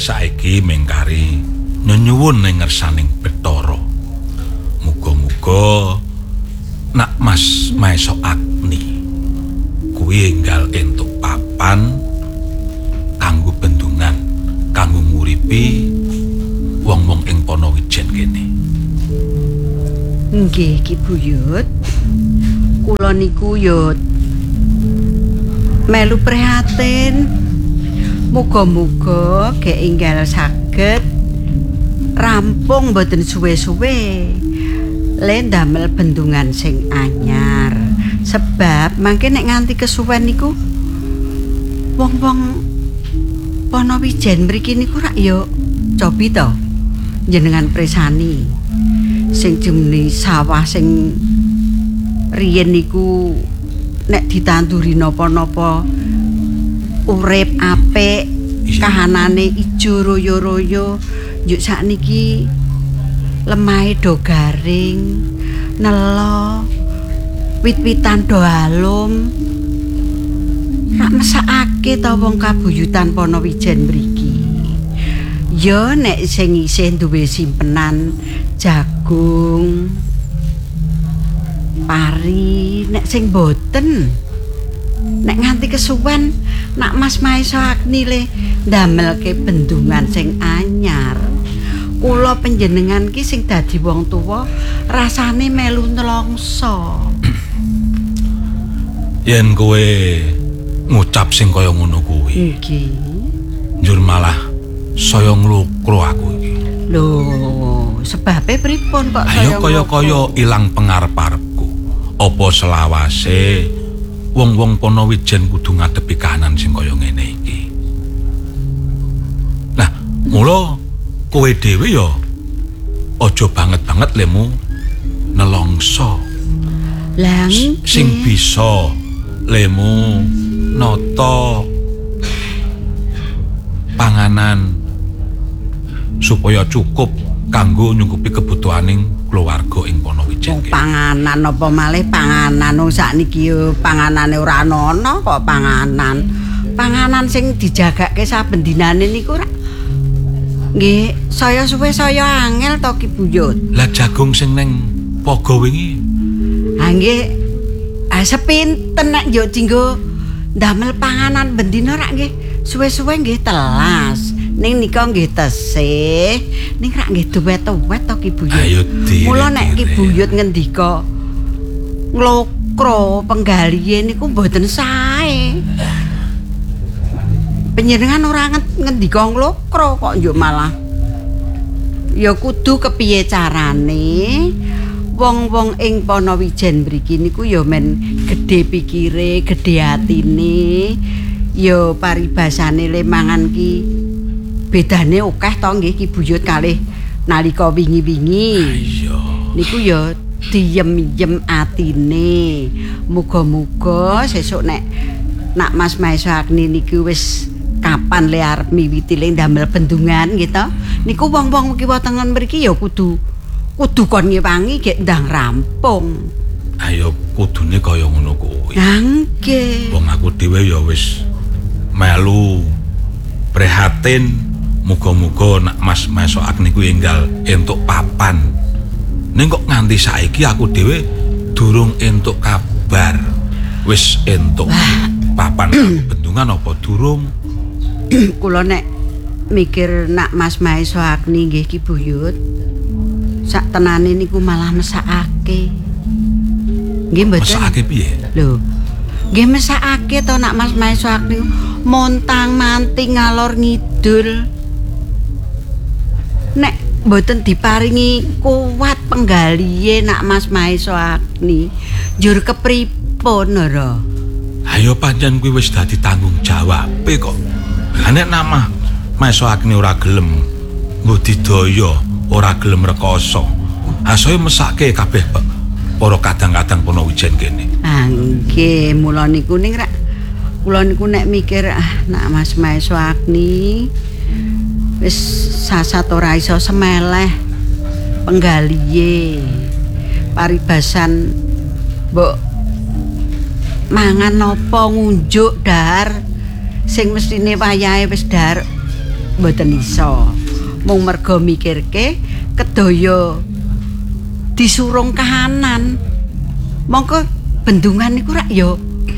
saiki mengkari nyuwun ning ngersaning Bathara. Muga-muga nak Mas Maesa Agni kuwi enggal entuk papan kanggo bendungan kanggo nguripi wong-wong ing Panawijen kene. Nggih Ki Buyut. Kula niku yo melu prihatin. Muga-muga enggal saged rampung mboten suwe-suwe le ndamel bendungan sing anyar. Sebab mangke nek nganti kesuwen niku wong-wong Panawijen mriki niku rak yo cobi to jenengan presani sing jemene sawah sing riyen niku nek ditanduri napa-napa urip apik, kahanane ijo royo-royo, yuk sakniki lemahe do garing, nelo, wit-witan do alum. Rak mesakake ta wong kabuyutan Panawijen mriki. Ya nek sing isih duwe simpenan jagung, pari, nek sing boten nek nganti kesuwen nak Mas Maesa Agni le ndamelke bendungan sing anyar. Kula panjenengan ki sing dadi wong tuwa rasane melu nelongso. Yen kowe ngucap sing kaya ngono kuwi. Nggih. Njur malah saya nglukro aku iki. Lho, sebabe pripun kok saya kaya ilang pengarep-arepku. Apa selawase wong-wong Panawijen kudu ngadepi kahanan sing kaya ngene iki. Nah, mula kowe dhewe ya aja banget-banget lemu nelongso. Lah sing bisa lemu nata panganan supaya cukup kanggo nyukupi kebutuhaning keluarga ing Panawijen. Panganan apa malih panganan sakniki yo panganane ora ana kok panganan. Panganan sing dijagake saben dinane niku ora nggih saya suwe saya angel to Ki Buyut. Lah jagung sing ning Pogo wingi. Ha nggih sepinten nek yo dinggo ndamel panganan bendina rak nggih suwe-suwe nggih telas. Ning nika nggih tesih, ning rak nggih duwet-duwet to Ki Buyut. Ayo mula nek Ki Buyut ngendika nglokro penggalihe niku mboten sae. Panjenengan ora ngendika nglokro kok yo malah ya kudu kepiye carane wong-wong ing Panawijen mriki niku ya men gedhe pikire, gedhe atine, ya paribasane le mangan ki bedane akeh to nggih Ki Buyut kalih nalika wingi-wingi. Iya. Niku ya diyem-yem atine. Muga-muga sesuk nek nak Mas Maesa Agni niku wis kapan le arep miwiti le ndamel bendungan gitu. Niku wong-wong kiwa tengen mriki ya kudu kon ngewangi gek ndang rampung. Ayo kudune kaya ngono kuwi. Nggih. Wong aku dhewe ya wis melu prihatin muga-muga nak Mas Maesa Agni kuwi enggal entuk papan. Ning kok nganti saiki aku dhewe durung entuk kabar. Wis entuk papan bendungan apa durung? Kula nek mikir nak Mas Maesa Agni nggih Ki Buyut. Sak tenane niku malah mesakake. Nggih mboten. Mesakake piye? Lho. Nggih mesakake to nak Mas Maesa Agni montang-manting ngalor ngidul. Nek mboten diparingi kuat penggalihe nak Mas Maesa Agni, njur kepripun ora? Ayo pancen kuwi wis dadi tanggung jawabe kok. Lah nek nama Maesa Agni ora gelem mbudidaya, ora gelem rekoso. Asoe mesake kabeh para kadang-kadang Panawijen kene. Ah nggih, mula niku ning rak kula niku nek mikir nak Mas Maesa Agni wis sasat ora iso semeleh penggalihe. Paribasan mbok mangan napa ngunjuk dahar sing mestine wayahe wis dahar mboten iso. Mung mergo mikirke kedaya disurung kahanan. Mongko bendungan niku rak ya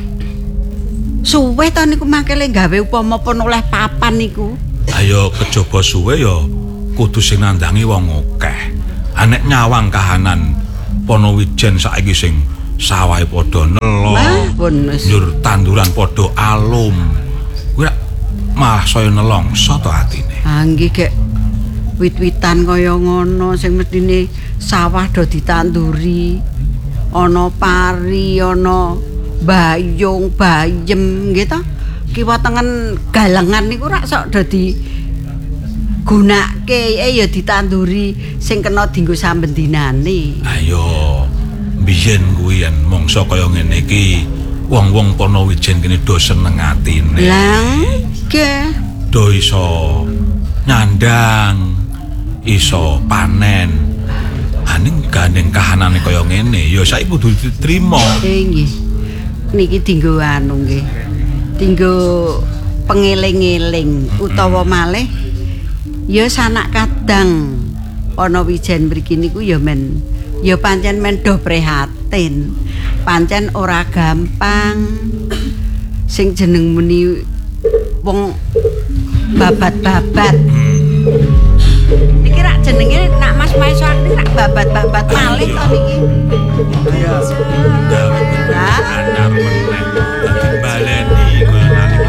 suwe to niku mangkele gawe upama pun oleh papan niku. Ayo kejaba suwe ya kudu sing nandangi wong akeh. Anek nyawang kahanan Ponowijen saiki sing sawahe padha nelo. Njur tanduran padha alum. Kuwi malah saya nelongso to atine. Ah nggih gek wit-witan kaya ngono sing mestine sawah do ditanduri. Ana pari, ana bayung, bayem nggih to. Kiwa tengen galengan niku rak sok dadi gunake ya ditanduri sing kena dienggo sambendinane. Ayo biyen kuwi yen mangsa kaya ngene iki wong-wong Ponowijen kene do seneng atine. Lah nggih. Do iso nyandang, iso panen. Aning gandeng kahanane kaya ngene ya saiki kudu diterima. Nggih. Niki dienggo anu nggih. Dienggo pengeling-eling utawa malih ya sanak kadang Ponowijen mriki niku ya men ya pancen men do prihatin. Pancen ora gampang. Sing jeneng muni wong babat-babat. Niki rak jenenge nak Mas Maeso niki rak babat-babat malih to niki. Ya. Anyar meneh. Dadi baleni kaya nalika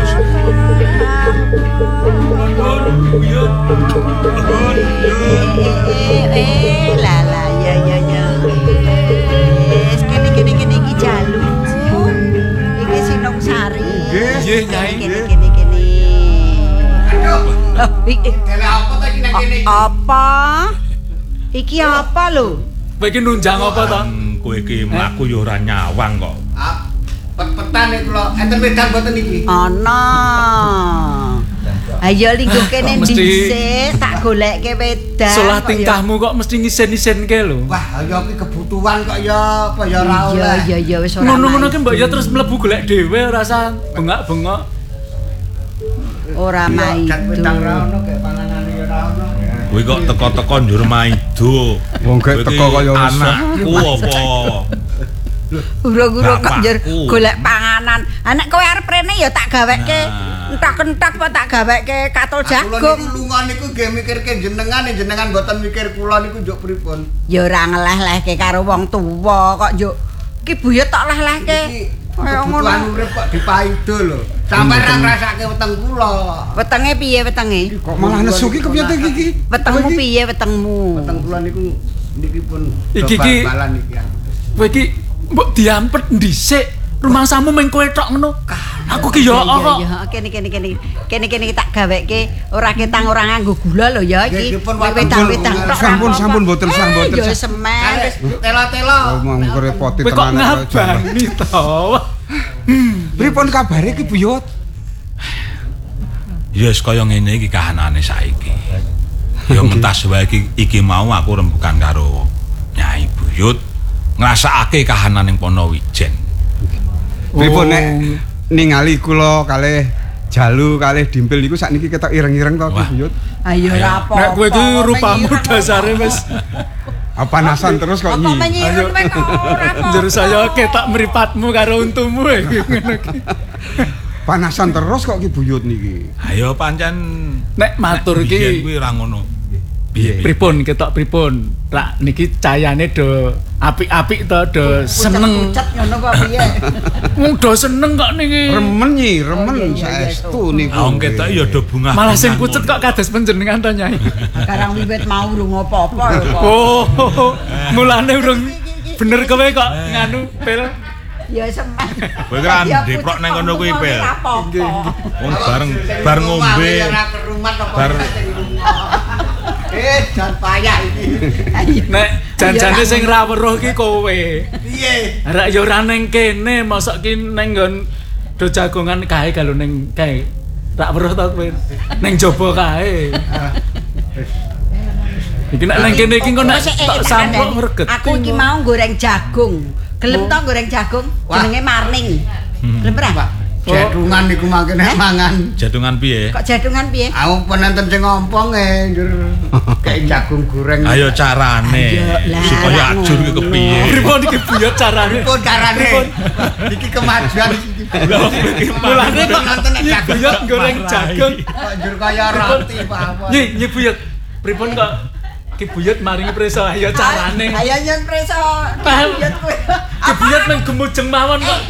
Lala ya. Wis kene iki jalu. Iki Sinong Sari. Nggih, Nyai. Kene. Loh, iki Kene apa ta iki nang kene iki? apa? Iki apa lho? Kowe iki nunjang apa to? kowe iki mlaku ya ora nyawang kok. Ah, pet-petan iki kula enten wedang mboten iki. Ana. Ayo linggo kene Mesti- dhisik tak goleke wedang. Salah kok ya. tingkahmu kok mesti ngisen-isenke lho. Wah, ya iki kebutuhan kok ya apa ya ora oleh. Iya wis ora. Ngono-ngono ki maido. mbok ya terus mlebu golek dhewe ora usah bengak-bengok. Ora Dan wedang ra maido. ono kayak panganane ya ora ono. Kowe kok teko-teko njur maido. Wong gek Kowe teko iki kaya wis. anakku apa? Uro-uro kok njur Bapakku. golek panganan. Anek kowe arep rene ya tak gaweke Nah. entak-entak apa tak gaweke katul Kula jagung. niku lunga niku nggih mikirke jenengan mboten mikir kula niku njuk pripun. Ya ora ngeleh-lehke karo wong tuwa kok njuk iki buyut tok leh-lehke. Iki Kaya ngono. kebutuhan urip kok dipaido lho. Sampai ra ngrasake weteng kula. Wetenge piye wetenge? Kok malah nesu ki kepiye to iki? Wetengmu piye wetengmu? Weteng kula niku niki pun Iki ki- bal-balan iki. Kowe iki mbok diampet dhisik. Rumangsamu meng kowe tok ngono. Aku ki ya kok. Ya, kene tak gaweke ora ketang ora nganggo gula lho ya iki. Nggih, dipun wateng Wedang-wedang dulu. tok. Sampun boten sah boten Ya sah. semen. Wis telo-telo. Mau ngrepoti Kowe kok tenan. ngabani to. Pripun kabare ki Buyut? Ya wis kaya ngene iki kahanane saiki. Ya mentas wae iki mau aku rembugan karo Nyai Buyut ngrasakake kahanan ning Ponowijen. Pripun nek ningali kula kalih Jalu kalih Dimpil niku sakniki ketok ireng-ireng to Ki Wah. Buyut? Ayo ora apa. Nek kowe iki rupamu dasare wis Panasan terus kok Apa nyi. menyirun wek ora apa. njur saya ketok mripatmu karo untumu ngono ki. Panasan terus kok Ki Buyut niki. Ayo pancen Nek matur biyen ki kuwi ora ngono. pripun ketok pripun? Rak niki cayane do apik-apik to, do seneng. Pucet ngono kok piye? Do seneng kok niki. Remen nyi, remen iya, iya, saestu niku. Wong ketok ya do bunga. Malah sing pucet kok kados panjenengan to, Nyai. Karang wiwit mau urung apa-apa lho kok. Oh, mulane urung bener kowe kok nganu pil. Ya semen. Kowe kan Ya, deprok pucet nang kono kok kuwi, Pel. ora apa-apa. Wong bar ngombe. Ora kerumat apa Bar- sing rumah. Jan payah iki. Nek janjane sing ra weruh ki kowe. Piye? Arek ya ora ning kene, mosok ki ning nggon do jagongan kae kalau ning kae. Rak weruh to kowe. Ning jaba kae. Iki nek ning kene iki kok nek tok sampok ngreget. Aku iki mau goreng jagung. Gelem to goreng jagung? Wah. Jenenge marning. Gelem ora? Jadungan niku mangke nek mangan. Jadungan piye? Kok jadungan piye? Aku penonton sing ngompong njur kayak jagung goreng. Ayo carane Ayo, lah, supaya lah, ajur ki kepiye. Pripun iki buyut carane? Pripun carane? Iki kemajuan iki. Mulane kok nonton nek jagung buyut goreng jagung. kok njur kaya roti apa. Nyi buyut. Pripun kok Ki Buyut maringi preso ayo carane. Ayo nyen preso. Paham. Buyut kowe. Ki Buyut nang gemujeng mawon kok.